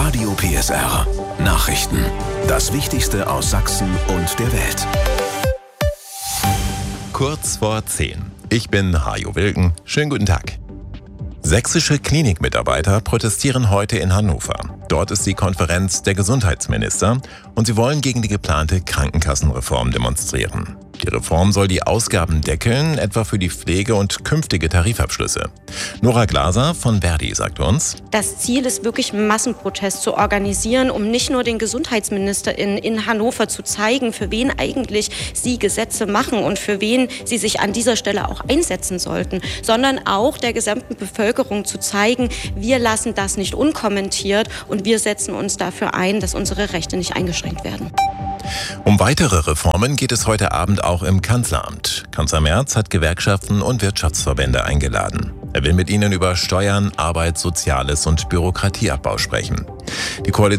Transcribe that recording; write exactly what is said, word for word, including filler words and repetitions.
Radio P S R. Nachrichten. Das Wichtigste aus Sachsen und der Welt. Kurz vor zehn. Ich bin Hajo Wilken. Schönen guten Tag. Sächsische Klinikmitarbeiter protestieren heute in Hannover. Dort ist die Konferenz der Gesundheitsminister und sie wollen gegen die geplante Krankenkassenreform demonstrieren. Die Reform soll die Ausgaben deckeln, etwa für die Pflege und künftige Tarifabschlüsse. Nora Glaser von Verdi sagt uns: Das Ziel ist wirklich, einen Massenprotest zu organisieren, um nicht nur den GesundheitsministerInnen in Hannover zu zeigen, für wen eigentlich sie Gesetze machen und für wen sie sich an dieser Stelle auch einsetzen sollten, sondern auch der gesamten Bevölkerung zu zeigen, wir lassen das nicht unkommentiert und wir setzen uns dafür ein, dass unsere Rechte nicht eingeschränkt werden. Um weitere Reformen geht es heute Abend auch im Kanzleramt. Kanzler Merz hat Gewerkschaften und Wirtschaftsverbände eingeladen. Er will mit ihnen über Steuern, Arbeit, Soziales und Bürokratieabbau sprechen. Die Koalition